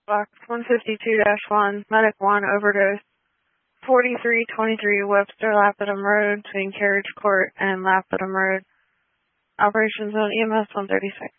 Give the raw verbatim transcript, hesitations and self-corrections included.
Box one fifty-two dash one, Medic one, overdose, forty-three twenty-three Webster Lapidum Road, between Carriage Court and Lapidum Road. Operations on E M S one thirty-six.